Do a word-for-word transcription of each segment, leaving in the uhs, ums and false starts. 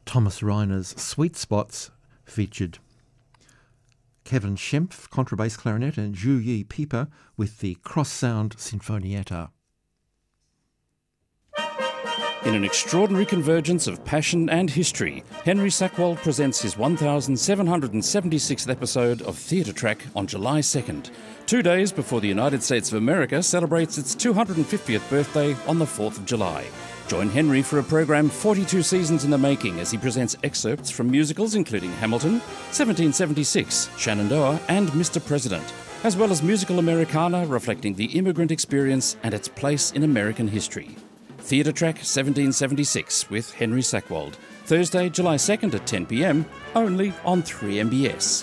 Thomas Reiner's Sweet Spots featured Kevin Schempf, contrabass clarinet, and Zhu Yi Pieper with the Cross Sound Sinfonietta. In an extraordinary convergence of passion and history, Henry Sackwald presents his one thousand seven hundred seventy-sixth episode of Theatre Track on July second, two days before the United States of America celebrates its two hundred fiftieth birthday on the fourth of July. Join Henry for a program forty-two seasons in the making as he presents excerpts from musicals including Hamilton, seventeen seventy-six, Shenandoah and Mister President, as well as musical Americana reflecting the immigrant experience and its place in American history. Theatre Track seventeen seventy-six with Henry Sackwald, Thursday, July second at ten p m, only on three M B S.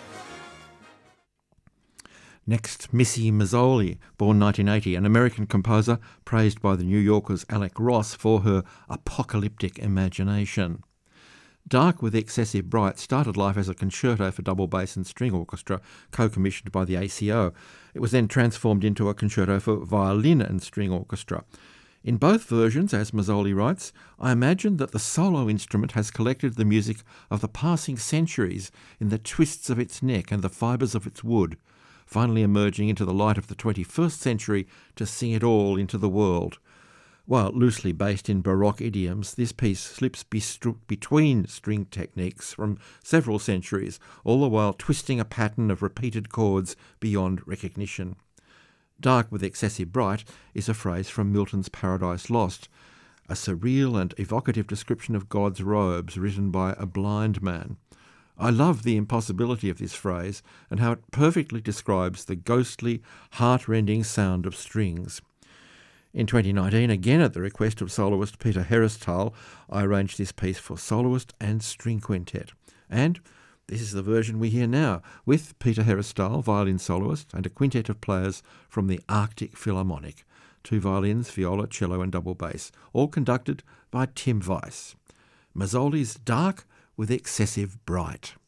Next, Missy Mazzoli, born nineteen eighty, an American composer praised by the New Yorker's Alec Ross for her apocalyptic imagination. Dark with Excessive Bright started life as a concerto for double bass and string orchestra, co-commissioned by the A C O. It was then transformed into a concerto for violin and string orchestra. In both versions, as Mazzoli writes, I imagine that the solo instrument has collected the music of the passing centuries in the twists of its neck and the fibres of its wood, finally emerging into the light of the twenty-first century to sing it all into the world. While loosely based in Baroque idioms, this piece slips bestru- between string techniques from several centuries, all the while twisting a pattern of repeated chords beyond recognition. Dark with Excessive Bright is a phrase from Milton's Paradise Lost, a surreal and evocative description of God's robes written by a blind man. I love the impossibility of this phrase and how it perfectly describes the ghostly, heart-rending sound of strings. In twenty nineteen, again at the request of soloist Peter Herresthal, I arranged this piece for soloist and string quintet. And this is the version we hear now, with Peter Herresthal, violin soloist, and a quintet of players from the Arctic Philharmonic, two violins, viola, cello and double bass, all conducted by Tim Weiss. Mazzoli's Dark with Excessive Bright.